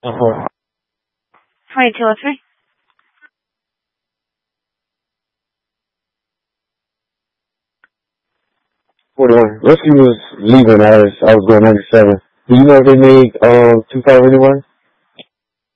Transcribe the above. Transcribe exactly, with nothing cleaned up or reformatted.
Uh-huh. Hi, two oh three. forty-one. Rescue was leaving. I was, I was going ninety-seven. Do you know if they made, um, two five anyone?